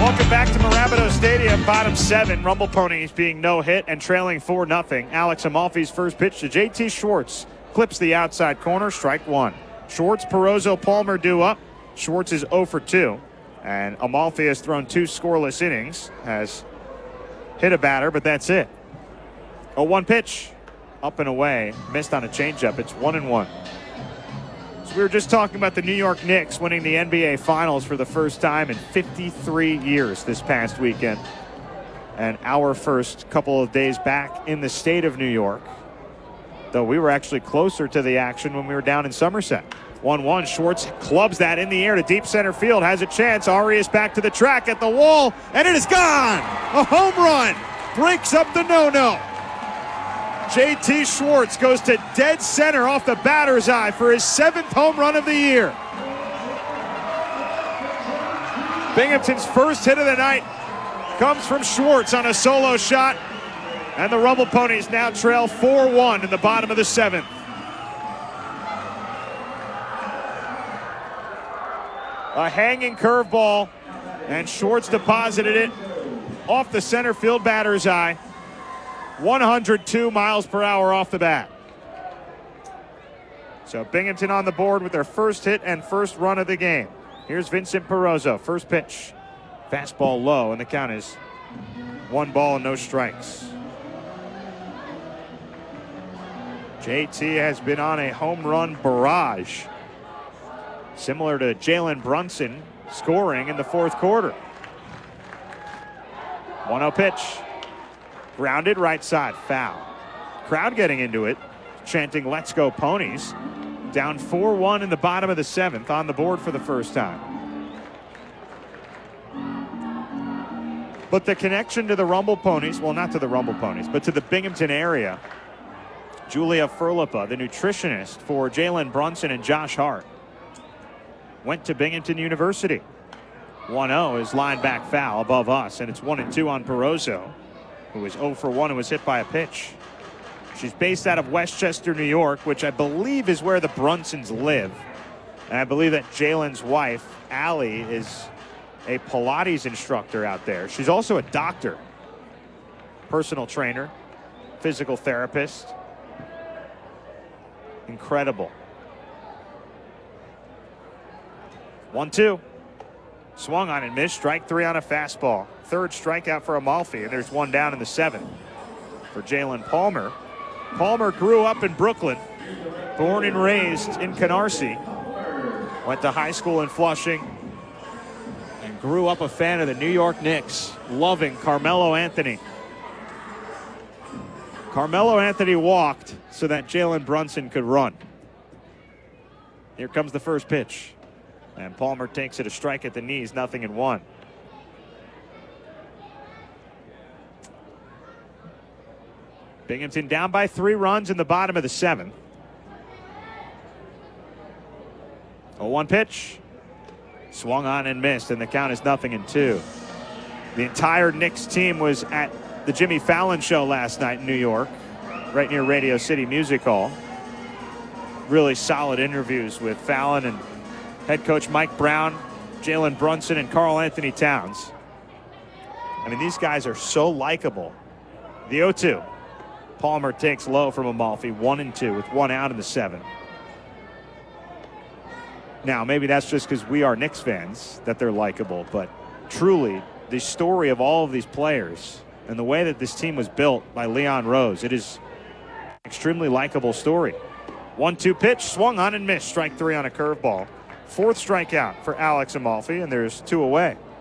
Welcome back to Mirabito Stadium, bottom 7. Rumble Ponies being no hit and trailing 4-0. Alex Amalfi's first pitch to JT Schwartz. Clips the outside corner, strike 1. Schwartz, Porozo, Palmer due up. Schwartz is 0 for 2. And Amalfi has thrown 2 scoreless innings. Has hit a batter, but that's it. 0-1 pitch. Up and away. Missed on a changeup. It's 1-1. We were just talking about the New York Knicks winning the NBA Finals for the first time in 53 years this past weekend. And our first couple of days back in the state of New York. Though we were actually closer to the action when we were down in Somerset. 1-1. Schwartz clubs that in the air to deep center field. Has a chance. Arias back to the track at the wall. And it is gone. A home run. Breaks up the no-no. JT Schwartz goes to dead center off the batter's eye for his 7th home run of the year. Binghamton's first hit of the night comes from Schwartz on a solo shot. And the Rumble Ponies now trail 4-1 in the bottom of the 7th. A hanging curveball, and Schwartz deposited it off the center field batter's eye. 102 miles per hour off the bat. So Binghamton on the board with their first hit and first run of the game. Here's Vincent Porozo. First pitch. Fastball low, and the count is 1 ball and no strikes. JT has been on a home run barrage, similar to Jalen Brunson scoring in the 4th quarter. 1-0 pitch. Grounded right side, foul. Crowd getting into it, chanting "Let's go Ponies." Down 4-1 in the bottom of the 7th, on the board for the first time. But the connection to the Rumble Ponies, well, not to the Rumble Ponies, but to the Binghamton area. Julia Furlipa, the nutritionist for Jalen Brunson and Josh Hart, went to Binghamton University. 1-0 is line back foul above us, and it's 1-2 on Porozo, who was 0 for 1 and was hit by a pitch. She's based out of Westchester, New York, which I believe is where the Brunsons live. And I believe that Jalen's wife, Allie, is a Pilates instructor out there. She's also a doctor, personal trainer, physical therapist. Incredible. 1-2. Swung on and missed. Strike 3 on a fastball. 3rd strikeout for Amalfi, and there's 1 down in the 7th for Jalen Palmer. Palmer grew up in Brooklyn, born and raised in Canarsie. Went to high school in Flushing and grew up a fan of the New York Knicks, loving Carmelo Anthony. Carmelo Anthony walked so that Jalen Brunson could run. Here comes the first pitch. And Palmer takes it a strike at the knees, 0-1. Binghamton down by 3 runs in the bottom of the 7th. 0-1 pitch. Swung on and missed, and the count is 0-2. The entire Knicks team was at the Jimmy Fallon show last night in New York, right near Radio City Music Hall. Really solid interviews with Fallon and head coach Mike Brown, Jalen Brunson, and Karl Anthony Towns. I mean, these guys are so likable. The 0-2. Palmer takes low from Amalfi, 1-2 with 1 out in the 7th. Now, maybe that's just because we are Knicks fans that they're likable, but truly, the story of all of these players and the way that this team was built by Leon Rose, it is an extremely likable story. 1-2 pitch, swung on and missed. Strike 3 on a curveball. 4th strikeout for Alex Amalfi, and there's 2 away.